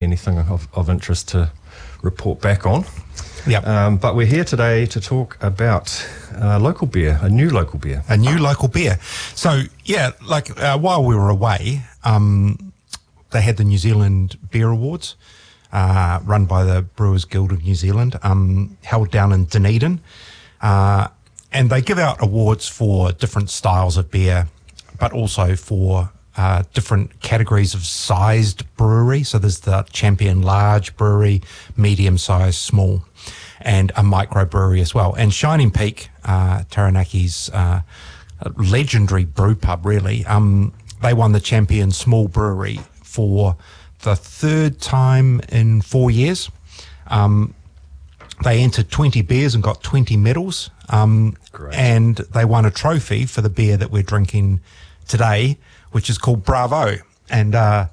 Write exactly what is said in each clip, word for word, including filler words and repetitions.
anything of, of interest to report back on. Yep. Um, but we're here today to talk about uh, local beer, a new local beer. A new local beer. So, yeah, like uh, while we were away, um, they had the New Zealand Beer Awards, uh, run by the Brewers Guild of New Zealand, um, held down in Dunedin. Uh, and they give out awards for different styles of beer, but also for uh, different categories of sized brewery. So there's the champion large brewery, medium size, small, and a microbrewery as well. And Shining Peak, uh, Taranaki's uh, legendary brew pub, really, um, they won the champion small brewery for the third time in four years. Um, they entered twenty beers and got twenty medals. Um, Great. And they won a trophy for the beer that we're drinking today, which is called Bravo. And uh,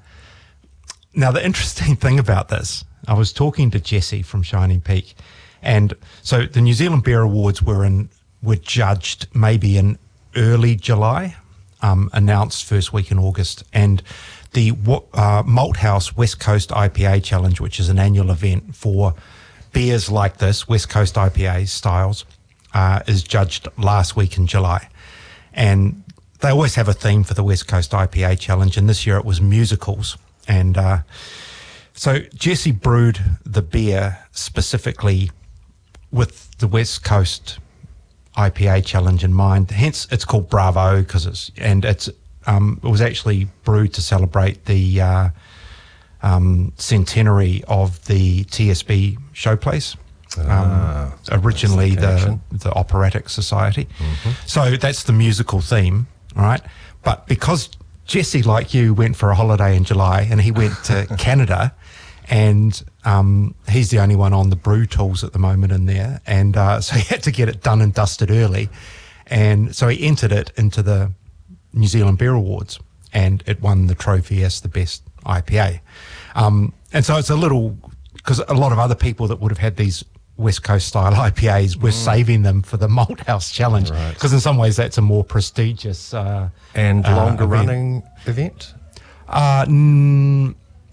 now the interesting thing about this, I was talking to Jesse from Shining Peak, and so the New Zealand Beer Awards were in were judged maybe in early July, um, announced first week in August, and the uh, Malthouse West Coast I P A Challenge, which is an annual event for beers like this, West Coast I P A styles, uh, is judged last week in July, and they always have a theme for the West Coast I P A Challenge, and this year it was musicals. And uh, so Jesse brewed the beer specifically with the West Coast I P A Challenge in mind. Hence, it's called Bravo, because it's and it's um, it was actually brewed to celebrate the uh, um, centenary of the T S B showplace. Ah, um, originally the connection. the Operatic Society. Mm-hmm. So that's the musical theme. All right. But because Jesse, like you, went for a holiday in July and he went to Canada, and um, he's the only one on the brew tools at the moment in there. And uh, so he had to get it done and dusted early. And so he entered it into the New Zealand Beer Awards, and it won the trophy as the best I P A. Um, and so it's a little, because a lot of other people that would have had these West Coast style I P As, we're mm. saving them for the Malthouse Challenge, because right. in some ways that's a more prestigious uh, and longer uh, event. running event. Uh, mm,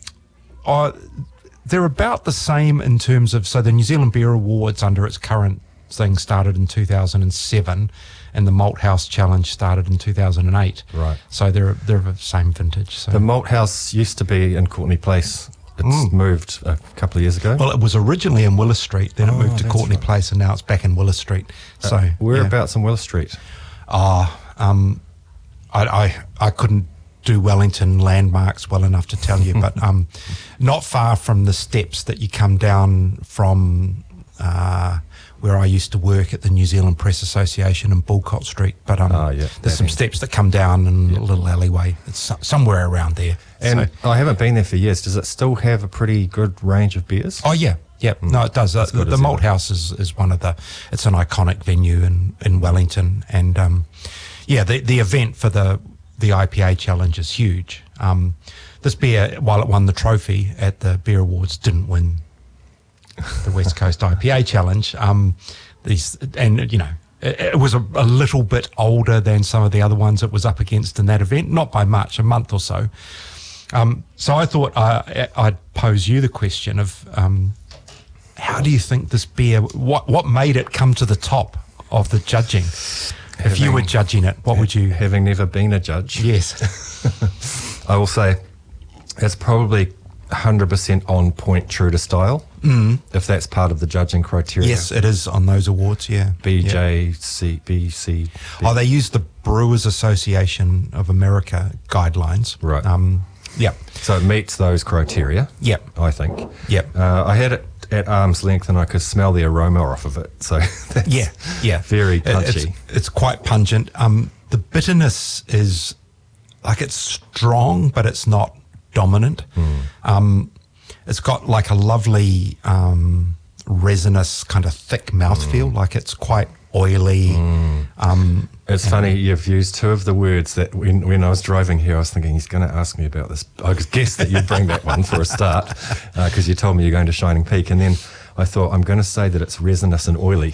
uh, they're about the same in terms of, so the New Zealand Beer Awards under its current thing started in two thousand seven, and the Malthouse Challenge started in two thousand eight. Right. So they're they're the same vintage. So. The Malthouse used to be in Courtenay Place. It's mm. moved a couple of years ago. Well, it was originally in Willis Street, then oh, it moved to Courtenay right. Place, and now it's back in Willis Street. So uh, whereabouts yeah. in Willis Street? Ah, uh, um, I, I I couldn't do Wellington landmarks well enough to tell you, but um, not far from the steps that you come down from uh, where I used to work at the New Zealand Press Association in Bulcott Street. But um, oh, yeah, there's some end. steps that come down in yeah. a little alleyway. It's so, somewhere around there. And so, I haven't been there for years. Does it still have a pretty good range of beers? Oh, yeah. Yeah, mm. no, it does. Uh, the the Malthouse is, is one of the, it's an iconic venue in, in Wellington. And, um, yeah, the, the event for the, the I P A Challenge is huge. Um, this beer, while it won the trophy at the Beer Awards, didn't win the West Coast I P A Challenge. Um, these, and, you know, it, it was a, a little bit older than some of the other ones it was up against in that event, not by much, a month or so. Um, so I thought I, I'd pose you the question of um, how do you think this beer, what what made it come to the top of the judging? Having, if you were judging it, what would you... Having never been a judge. Yes. I will say it's probably one hundred percent on point, true to style, mm. if that's part of the judging criteria. Yes, it is on those awards, yeah. B J C, B C. B. Oh, they use the Brewers Association of America guidelines. Right. Um, yeah. So it meets those criteria. Yep. I think. Yep. Uh, I had it at arm's length and I could smell the aroma off of it. So that's yeah, yeah. very punchy. It's, it's quite pungent. Um, the bitterness is, like, it's strong, but it's not dominant. Mm. Um, it's got like a lovely um, resinous kind of thick mouthfeel, mm. like it's quite oily. Mm. Um, it's funny, you've used two of the words that when, when I was driving here, I was thinking he's going to ask me about this. I guessed that you'd bring that one for a start because uh, you told me you're going to Shining Peak. And then I thought, I'm going to say that it's resinous and oily,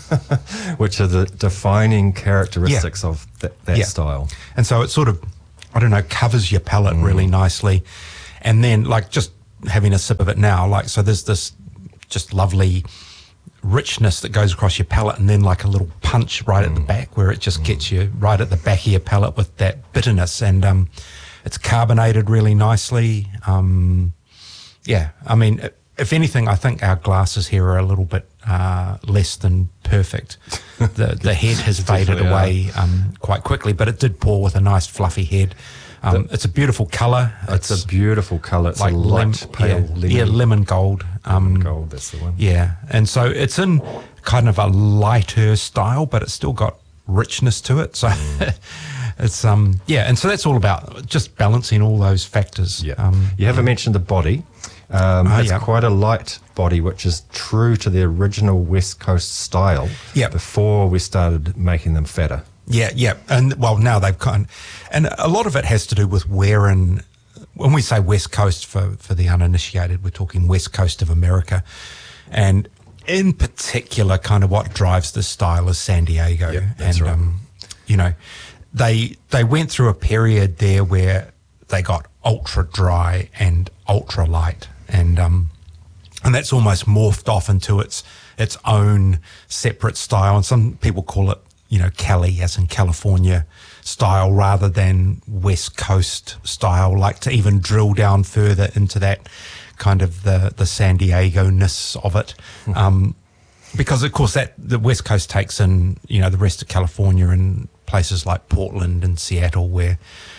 which are the defining characteristics yeah. of that, that yeah. style. And so it sort of, I don't know, covers your palate mm. really nicely. And then, like, just having a sip of it now. Like, so there's this just lovely richness that goes across your palate, and then like a little punch right mm. at the back where it just mm. gets you right at the back of your palate with that bitterness. And um, it's carbonated really nicely. Um, yeah, I mean, if anything, I think our glasses here are a little bit uh, less than perfect. The the head has faded away um, quite quickly, but it did pour with a nice fluffy head. Um, the, it's a beautiful colour. It's, it's a beautiful colour. It's like a light, lem- pale yeah, lemon. Yeah, lemon gold. Um, lemon gold, that's the one. Yeah, and so it's in kind of a lighter style, but it's still got richness to it. So mm. it's, um yeah, and so that's all about just balancing all those factors. Yeah. Um, you haven't yeah. mentioned the body. Um, oh, it's yeah. quite a light body, which is true to the original West Coast style yep. before we started making them fatter. Yeah, yeah. And well, now they've kind and a lot of it has to do with where and when we say West Coast for, for the uninitiated, we're talking West Coast of America. And in particular, kind of what drives this style is San Diego. Yep, that's and, right. um, you know, they, they went through a period there where they got ultra dry and ultra light. And, um, and that's almost morphed off into its, its own separate style. And some people call it, you know, Cali, as in California style, rather than West Coast style, like to even drill down further into that kind of the, the San Diego-ness of it. Mm-hmm. Um, because, of course, that the West Coast takes in, you know, the rest of California and places like Portland and Seattle where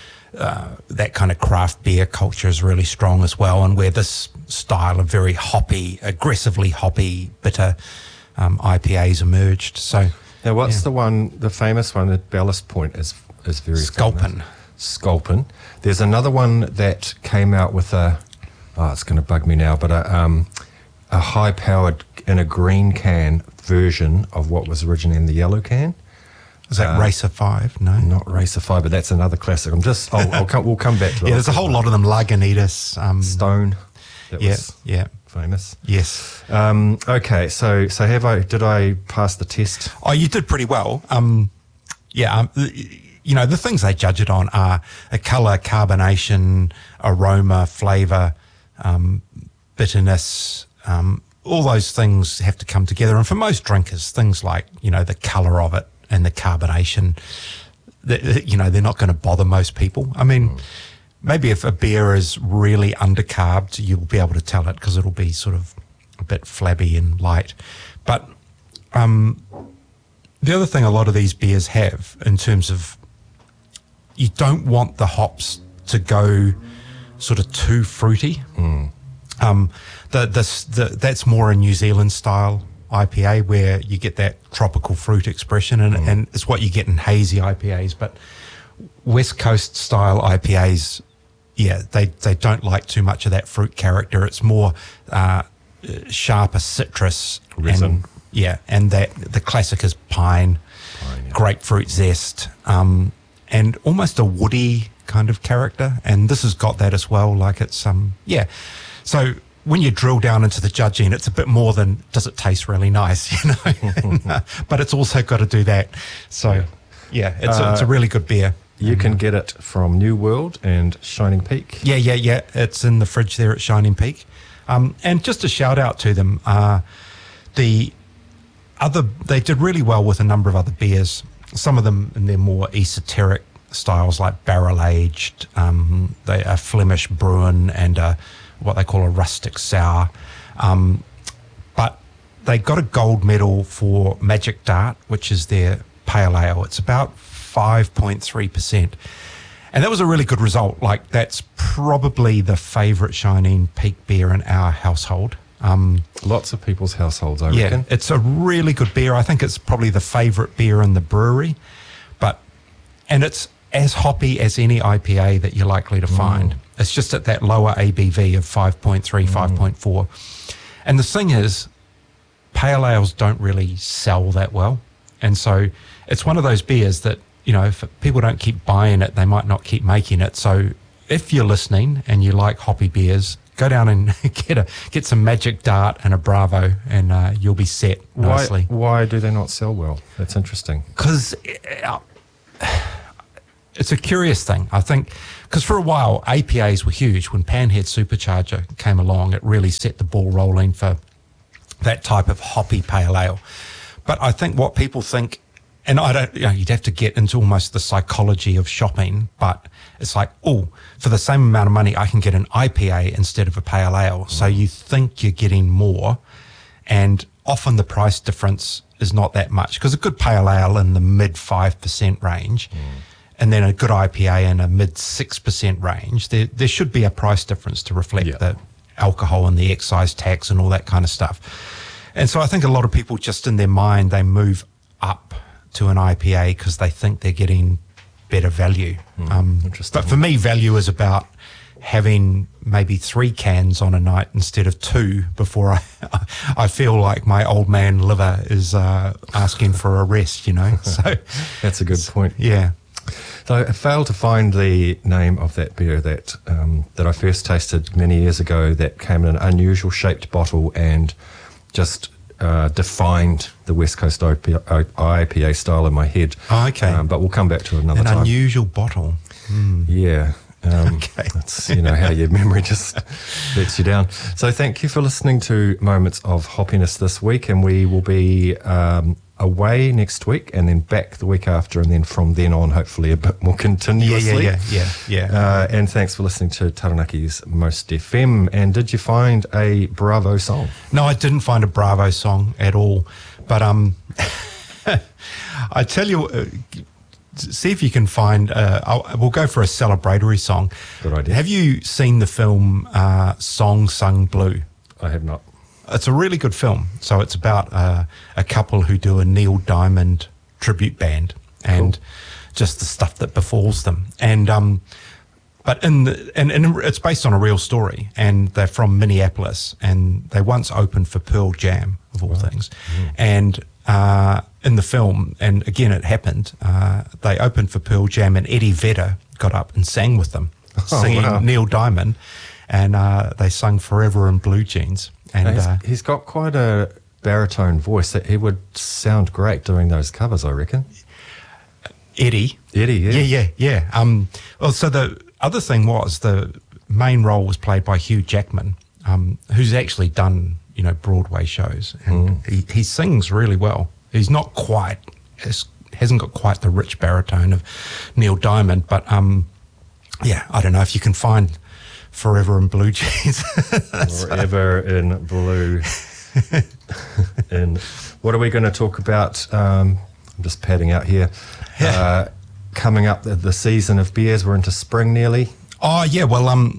uh, that kind of craft beer culture is really strong as well, and where this style of very hoppy, aggressively hoppy, bitter um, I P As emerged. So... Now, what's yeah. the one, the famous one at Ballast Point is is very Sculpin. famous. Sculpin. There's another one that came out with a, oh, it's going to bug me now, but a, um, a high-powered, in a green can version of what was originally in the yellow can. Is that uh, Racer five? No. Not Racer five, but that's another classic. I'm just, I'll, I'll come, we'll come back to it. Yeah, there's a whole lot of them. Lagunitas. Um, Stone. That yeah, was yeah. famous. Yes. Um, okay, so so have I? Did I pass the test? Oh, you did pretty well. Um, yeah. Um, you know, the things they judge it on are a colour, carbonation, aroma, flavour, um, bitterness. Um, all those things have to come together. And for most drinkers, things like, you know, the colour of it and the carbonation, the, you know, they're not going to bother most people. I mean. Mm. Maybe if a beer is really undercarbed, you'll be able to tell it because it'll be sort of a bit flabby and light. But um, the other thing a lot of these beers have in terms of you don't want the hops to go sort of too fruity. Mm. Um, the, this, the, that's more a New Zealand style I P A where you get that tropical fruit expression, and, mm. and it's what you get in hazy I P As. But West Coast style I P As, yeah, they, they don't like too much of that fruit character. It's more uh, sharper citrus. Resin. And, yeah, and that the classic is pine, pine yeah. grapefruit zest, um, and almost a woody kind of character. And this has got that as well. Like it's, um, yeah. So when you drill down into the judging, it's a bit more than does it taste really nice, you know? and, uh, but it's also got to do that. So, yeah, yeah it's, uh, a, it's a really good beer. You can get it from New World and Shining Peak. Yeah, yeah, yeah. It's in the fridge there at Shining Peak. Um, and just a shout out to them. Uh, the other, they did really well with a number of other beers. Some of them in their more esoteric styles, like barrel aged. Um, they are Flemish Bruin and a, what they call a rustic sour. Um, but they got a gold medal for Magic Dart, which is their pale ale. It's about five point three percent. And that was a really good result. Like, that's probably the favourite Shining Peak beer in our household. Um, Lots of people's households, I yeah, reckon. It's a really good beer. I think it's probably the favourite beer in the brewery. But, and it's as hoppy as any I P A that you're likely to find. Mm. It's just at that lower A B V of five point three, mm. five point four. And the thing is, pale ales don't really sell that well. And so it's one of those beers that, you know, if people don't keep buying it, they might not keep making it. So if you're listening and you like hoppy beers, go down and get a get some Magic Dart and a Bravo, and uh, you'll be set nicely. Why, why do they not sell well? That's interesting. Because uh, it's a curious thing, I think, because for a while A P As were huge. When Panhead Supercharger came along, it really set the ball rolling for that type of hoppy pale ale. But I think what people think, and I don't, you know, you'd have to get into almost the psychology of shopping, but it's like, oh, for the same amount of money, I can get an I P A instead of a pale ale. Mm. So you think you're getting more, and often the price difference is not that much, because a good pale ale in the mid five percent range, mm. and then a good I P A in a mid six percent range, there, there should be a price difference to reflect yeah. the alcohol and the excise tax and all that kind of stuff. And so I think a lot of people just in their mind, they move up to an I P A because they think they're getting better value. Mm, um, interesting. But for me, value is about having maybe three cans on a night instead of two before I I feel like my old man liver is uh, asking for a rest, you know. So that's a good point. Yeah. So I failed to find the name of that beer that um, that I first tasted many years ago that came in an unusual shaped bottle and just uh, defined the West Coast I P A style in my head. Oh, okay. Um, but we'll come back to it another an time. An unusual bottle. Mm. Yeah. Um, okay. That's, you know, how your memory just lets you down. So thank you for listening to Moments of Hoppiness this week, and we will be um, away next week and then back the week after, and then from then on, hopefully a bit more continuously. Yeah, yeah, yeah, yeah. Uh, and thanks for listening to Taranaki's Most F M. And did you find a Bravo song? No, I didn't find a Bravo song at all. But um, I tell you, uh, see if you can find, uh, I'll, we'll go for a celebratory song. Good idea. Have you seen the film uh, Song Sung Blue? I have not. It's a really good film. So it's about uh, a couple who do a Neil Diamond tribute band and cool. just the stuff that befalls them. And um, but in the, and, and it's based on a real story, and they're from Minneapolis, and they once opened for Pearl Jam, of all wow. things. Mm. And uh, in the film, and again it happened, uh, they opened for Pearl Jam, and Eddie Vedder got up and sang with them, oh, singing wow. Neil Diamond, and uh, they sung Forever in Blue Jeans. And he's, uh, he's got quite a baritone voice. He would sound great doing those covers, I reckon. Eddie. Eddie, yeah. Yeah, yeah, yeah. Um, well, so the other thing was the main role was played by Hugh Jackman, um, who's actually done, you know, Broadway shows. And mm. he, he sings really well. He's not quite, hasn't got quite the rich baritone of Neil Diamond, but um, yeah, I don't know if you can find Forever in Blue Jeans. Forever in Blue. And what are we going to talk about? Um, I'm just padding out here. Yeah. Uh, coming up, the, the season of beers. We're into spring nearly. Oh, yeah. Well, um,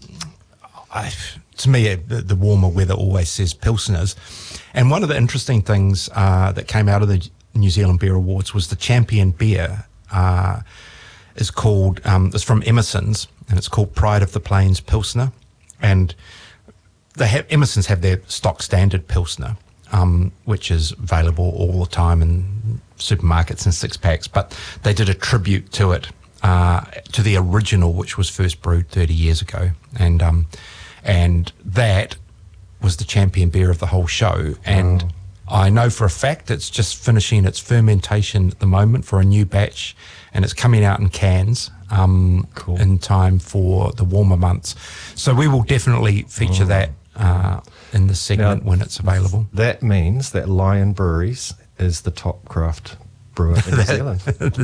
I, to me, uh, the, the warmer weather always says Pilsners. And one of the interesting things uh, that came out of the New Zealand Beer Awards was the champion beer uh, is called, um, it's from Emerson's, and it's called Pride of the Plains Pilsner. And they have, Emerson's have their stock standard Pilsner, um, which is available all the time in supermarkets and six packs, but they did a tribute to it, uh, to the original, which was first brewed thirty years ago. And, um, and that was the champion beer of the whole show. And oh. I know for a fact it's just finishing its fermentation at the moment for a new batch, and it's coming out in cans um, cool. in time for the warmer months. So we will definitely feature oh. that uh, in the segment now, when it's available. That means that Lion Breweries is the top craft brewer in New Zealand.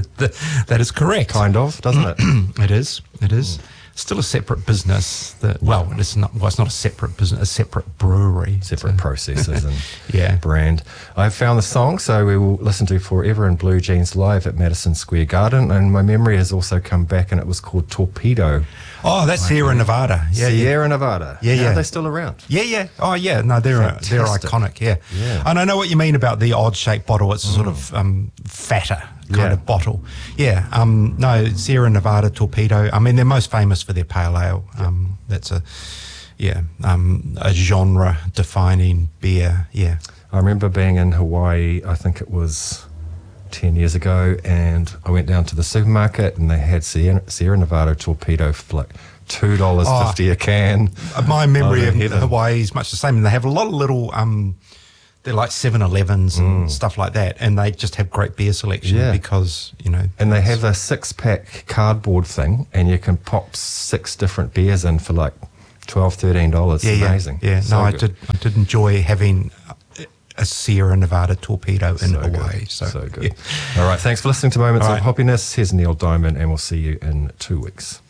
That is correct. Kind of, doesn't it? It is. It is. Mm. Still a separate business. That, well, it's not. Well, it's not a separate business. A separate brewery. Separate so. processes and yeah. brand. I've found the song, so we will listen to Forever in Blue Jeans live at Madison Square Garden. And my memory has also come back, and it was called Torpedo. Oh, that's Sierra Nevada. Yeah, Sierra yeah. Nevada. Yeah, yeah. Are they still around? Yeah, yeah. Oh, yeah. No, they're uh, they're iconic. Yeah. yeah. And I know what you mean about the odd shaped bottle. It's a mm. sort of um, fatter kind yeah. of bottle. Yeah. Um, no, Sierra Nevada Torpedo. I mean, they're most famous for their pale ale. Yep. Um, that's a yeah um, a genre defining beer. Yeah. I remember being in Hawaii. I think it was ten years ago, and I went down to the supermarket and they had Sierra, Sierra Nevada Torpedo for like two dollars fifty oh, a can. My memory of Hawaii is much the same, and they have a lot of little um, they're like seven elevens and mm. stuff like that, and they just have great beer selection yeah. because, you know. And they have a six-pack cardboard thing, and you can pop six different beers in for like twelve dollars, thirteen dollars. Yeah, amazing. Yeah, yeah. So no, I good. did I did enjoy having a Sierra Nevada Torpedo in so Hawaii. Good. So, so good. Yeah. All right, thanks for listening to Moments All of right. Hoppiness. Here's Neil Diamond, and we'll see you in two weeks.